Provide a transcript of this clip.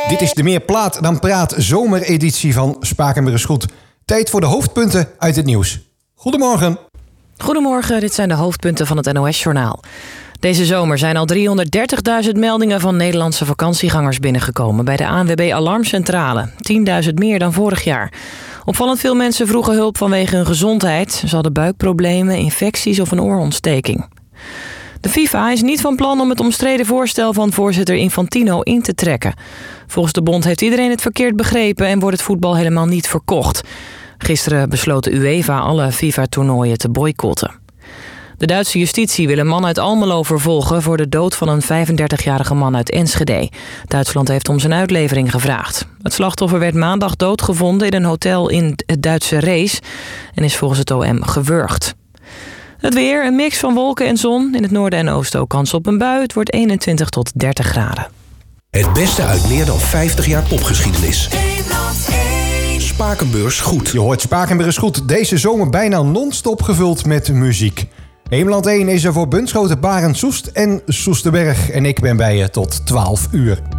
Dit is de Meer Plaat dan Praat zomereditie van Spakenburg is Goed. Tijd voor de hoofdpunten uit het nieuws. Goedemorgen. Goedemorgen, dit zijn de hoofdpunten van het NOS-journaal. Deze zomer zijn al 330.000 meldingen van Nederlandse vakantiegangers binnengekomen bij de ANWB Alarmcentrale. 10.000 meer dan vorig jaar. Opvallend veel mensen vroegen hulp vanwege hun gezondheid. Ze hadden buikproblemen, infecties of een oorontsteking. De FIFA is niet van plan om het omstreden voorstel van voorzitter Infantino in te trekken. Volgens de bond heeft iedereen het verkeerd begrepen en wordt het voetbal helemaal niet verkocht. Gisteren besloot de UEFA alle FIFA-toernooien te boycotten. De Duitse justitie wil een man uit Almelo vervolgen voor de dood van een 35-jarige man uit Enschede. Duitsland heeft om zijn uitlevering gevraagd. Het slachtoffer werd maandag doodgevonden in een hotel in het Duitse Rees en is volgens het OM gewurgd. Het weer, een mix van wolken en zon. In het noorden en oosten ook kans op een bui. Het wordt 21 tot 30 graden. Het beste uit meer dan 50 jaar popgeschiedenis. Spakenburg Goed. Je hoort Spakenburg is Goed. Deze zomer bijna non-stop gevuld met muziek. Heemland 1 is er voor Bunschoten, Barend, Soest en Soesterberg. En ik ben bij je tot 12 uur.